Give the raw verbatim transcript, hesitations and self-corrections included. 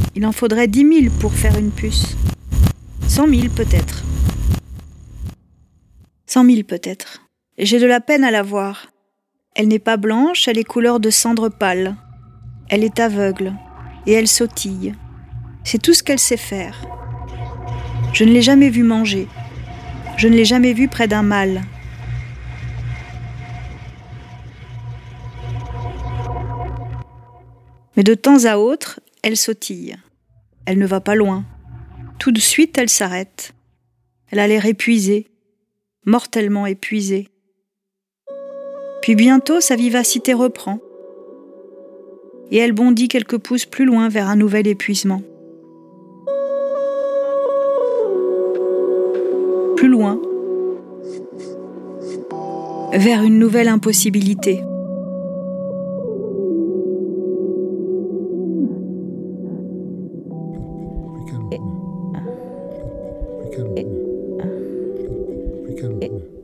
Il en faudrait dix mille pour faire une puce. Cent mille peut-être. Cent mille peut-être. Et j'ai de la peine à la voir. Elle n'est pas blanche, elle est couleur de cendre pâle. Elle est aveugle, et elle sautille. C'est tout ce qu'elle sait faire. Je ne l'ai jamais vue manger. Je ne l'ai jamais vue près d'un mâle. Mais de temps à autre, elle sautille. Elle ne va pas loin. Tout de suite, elle s'arrête. Elle a l'air épuisée, mortellement épuisée. Puis bientôt, sa vivacité reprend. Et elle bondit quelques pouces plus loin vers un nouvel épuisement. Plus loin, vers une nouvelle impossibilité. Plus calme. Plus calme. Plus calme.